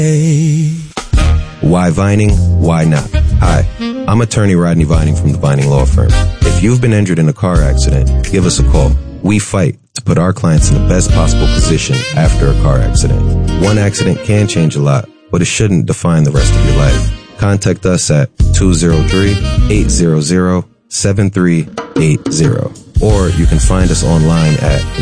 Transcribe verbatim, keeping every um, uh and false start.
Why Vining? Why not? Hi, I'm attorney Rodney Vining from the Vining Law Firm. If you've been injured in a car accident, give us a call. We fight to put our clients in the best possible position after a car accident. One accident can change a lot, but it shouldn't define the rest of your life. Contact us at two oh three, eight hundred, seven three eight zero. Or you can find us online at